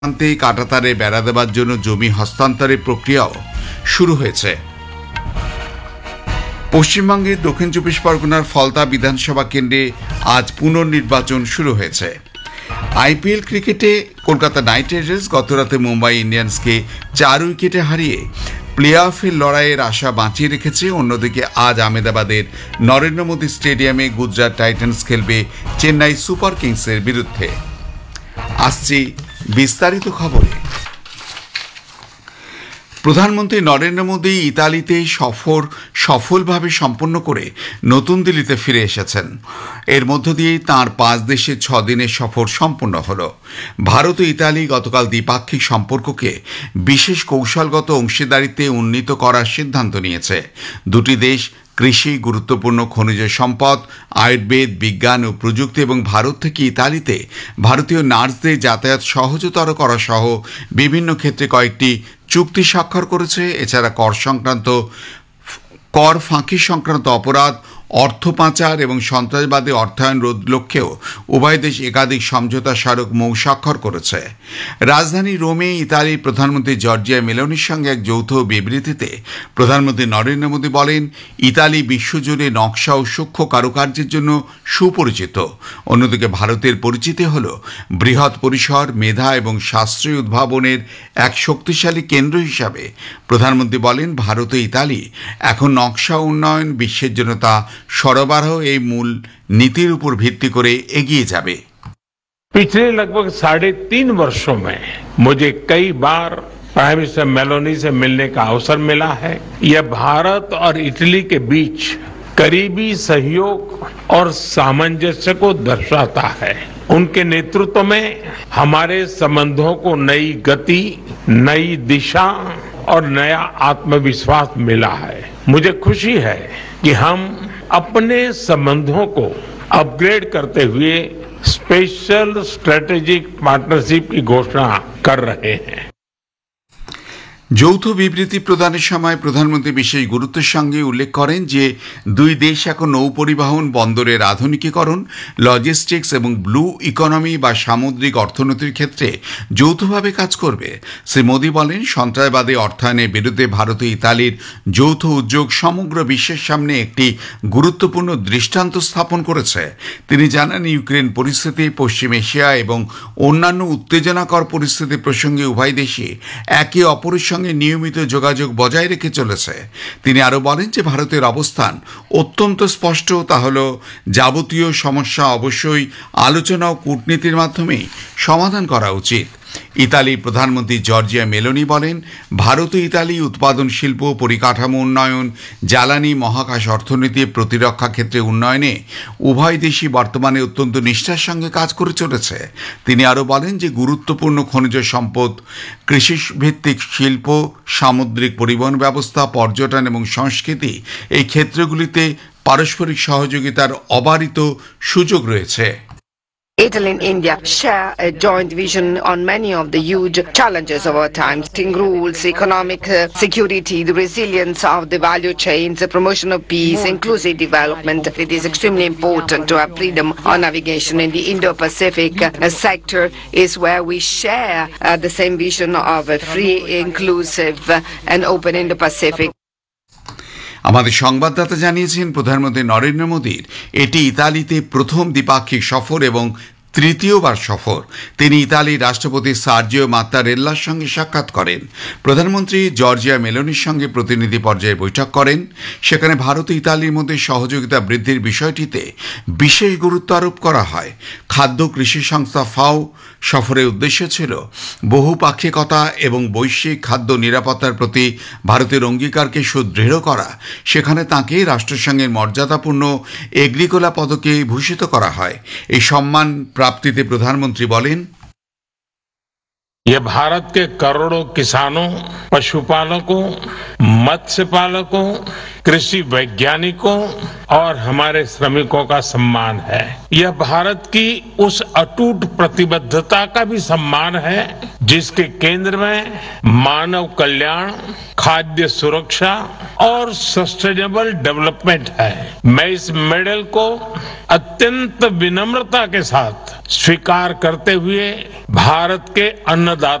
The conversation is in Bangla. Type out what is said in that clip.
প্রান্তে কাঁটাতারে বেড়া দেবার জন্য জমি হস্তান্তরের প্রক্রিয়াও শুরু হয়েছে। পশ্চিমবঙ্গের দক্ষিণ চব্বিশ পরগনার ফলতা বিধানসভা কেন্দ্রে আজ পুনর্নির্বাচন শুরু হয়েছে। আইপিএল ক্রিকেটে কলকাতা নাইট রাইডার্স গতরাতে মুম্বাই ইন্ডিয়ান্সকে 4 উইকেটে হারিয়ে প্লে অফের লড়াইয়ের আশা বাঁচিয়ে রেখেছে। অন্যদিকে আজ আহমেদাবাদের নরেন্দ্র মোদী স্টেডিয়ামে গুজরাট টাইটান্স খেলবে চেন্নাই সুপার কিংসের বিরুদ্ধে। আসছি বিস্তারিত খবরে। প্রধানমন্ত্রী নরেন্দ্র মোদী ইতালিতে সফলভাবে সম্পন্ন করে নতুন দিল্লিতে ফিরে এসেছেন। এর মধ্য দিয়েই তাঁর 5 দেশের 6 দিনের সফর সম্পন্ন হল। ভারত ও ইতালি গতকাল দ্বিপাক্ষিক সম্পর্ককে বিশেষ কৌশলগত অংশীদারিত্বে উন্নীত করার সিদ্ধান্ত নিয়েছে। দুটি দেশ কৃষি, গুরুত্বপূর্ণ খনিজ সম্পদ, আয়ুর্বেদ, বিজ্ঞান ও প্রযুক্তি এবং ভারত থেকে ইতালিতে ভারতীয় নার্সদের যাতায়াত সহজতর করা সহ বিভিন্ন ক্ষেত্রে কয়েকটি চুক্তি স্বাক্ষর করেছে। এছাড়া কর ফাঁকি সংক্রান্ত অপরাধ, অর্থ পাচার এবং সন্ত্রাসবাদী অর্থায়ন রোধ লক্ষ্যেও উভয় দেশ একাধিক সমঝোতা স্মারক স্বাক্ষর করেছে। রাজধানী রোমে ইতালির প্রধানমন্ত্রী জর্জিয়া মেলোনির সঙ্গে এক যৌথ বিবৃতিতে প্রধানমন্ত্রী নরেন্দ্র মোদী বলেন, ইতালি বিশ্বজুড়ে নকশা ও সূক্ষ্ম কারুকার্যের জন্য সুপরিচিত। অন্যদিকে ভারতের পরিচিতি হল বৃহৎ পরিসর, মেধা এবং সাশ্রয়ী উদ্ভাবনের এক শক্তিশালী কেন্দ্র হিসাবে। প্রধানমন্ত্রী বলেন, ভারত ও ইতালি এখন নকশা উন্নয়ন বিশ্বের জন্য তা সরবরাহ এই মূল নীতির উপর ভিত্তি করে এগিয়ে যাবে। पिछले लगभग 3.5 वर्षों में मुझे कई बार प्राइम मिनिस्टर मेलोनी से मिलने का अवसर मिला है। यह भारत और इटली के बीच करीबी सहयोग और सामंजस्य को दर्शाता है। उनके नेतृत्व में हमारे संबंधों को नई गति, नई दिशा और नया आत्मविश्वास मिला है। मुझे खुशी है कि हम अपने संबंधों को अपग्रेड करते हुए स्पेशल स्ट्रेटेजिक पार्टनरशिप की घोषणा कर रहे हैं। যৌথ বিবৃতি প্রদানের সময় প্রধানমন্ত্রী বিশেষ গুরুত্বের সঙ্গে উল্লেখ করেন যে দুই দেশ এখন নৌ পরিবহন, বন্দরের আধুনিকীকরণ, লজিস্টিক্স এবং ব্লু ইকোনমি বা সামুদ্রিক অর্থনীতির ক্ষেত্রে যৌথভাবে কাজ করবে। শ্রী মোদী বলেন, সন্ত্রাসবাদী অর্থায়নের বিরুদ্ধে ভারত ও ইতালির যৌথ উদ্যোগ সমগ্র বিশ্বের সামনে একটি গুরুত্বপূর্ণ দৃষ্টান্ত স্থাপন করেছে। তিনি জানান, ইউক্রেন পরিস্থিতি, পশ্চিম এশিয়া এবং অন্যান্য উত্তেজনাকর পরিস্থিতি প্রসঙ্গে উভয় দেশই একে অপরের সঙ্গে নিয়মিত যোগাযোগ বজায় রেখে চলেছে। তিনি আরও বলেন যে ভারতের অবস্থান অত্যন্ত স্পষ্ট, তা হল যাবতীয় সমস্যা অবশ্যই আলোচনা ও কূটনীতির মাধ্যমেই সমাধান করা উচিত। ইতালির প্রধানমন্ত্রী জর্জিয়া মেলোনি বলেন, ভারত ও ইতালি উৎপাদন শিল্প, পরিকাঠামো উন্নয়ন, জ্বালানি, মহাকাশ অর্থনীতি, প্রতিরক্ষা ক্ষেত্রে উন্নয়নে উভয় দেশই বর্তমানে অত্যন্ত নিষ্ঠার সঙ্গে কাজ করে চলেছে। তিনি আরও বলেন যে গুরুত্বপূর্ণ খনিজ সম্পদ, কৃষিভিত্তিক শিল্প, সামুদ্রিক পরিবহন ব্যবস্থা, পর্যটন এবং সংস্কৃতি এই ক্ষেত্রগুলিতে পারস্পরিক সহযোগিতার অবারিত সুযোগ রয়েছে। Italy and India share a joint vision on many of the huge challenges of our times: rules, economic security, the resilience of the value chains, the promotion of peace, inclusive development. It is extremely important to have freedom of navigation in the Indo-Pacific sector is where we share the same vision of a free, inclusive and open Indo-Pacific. আমাদের সংবাদদাতা জানিয়েছেন, প্রধানমন্ত্রী নরেন্দ্র মোদীর এটি ইতালিতে প্রথম দ্বিপাক্ষিক সফর এবং তৃতীয়বার সফর। তিনি ইতালির রাষ্ট্রপতি সার্জিও মাত্তারেল্লার সঙ্গে সাক্ষাৎ করেন। প্রধানমন্ত্রী জর্জিয়া মেলোনির সঙ্গে প্রতিনিধি পর্যায়ে বৈঠক করেন। সেখানে ভারত ও ইতালির মধ্যে সহযোগিতা বৃদ্ধির বিষয়টিতে বিশেষ গুরুত্ব আরোপ করা হয়। খাদ্য কৃষি সংস্থা ফাও সফরের উদ্দেশ্য ছিল বহুপাক্ষিকতা এবং বৈশ্বিক খাদ্য নিরাপত্তার প্রতি ভারতের অঙ্গীকারকে সুদৃঢ় করা। সেখানে তাঁকে রাষ্ট্রসংঘের মর্যাদাপূর্ণ এগ্রিকোলা পদকে ভূষিত করা হয়। এই সম্মান प्राप्ति प्रधानमंत्री बोलें, ये भारत के करोड़ों किसानों, पशुपालकों, मत्स्य पालकों, कृषि वैज्ञानिकों और हमारे श्रमिकों का सम्मान है। यह भारत की उस अटूट प्रतिबद्धता का भी सम्मान है जिसके केंद्र में मानव कल्याण, खाद्य सुरक्षा और सस्टेनेबल डेवलपमेंट है। मैं इस मेडल को अत्यंत विनम्रता के साथ स्वीकार करते हुए भारत के अन्नदाता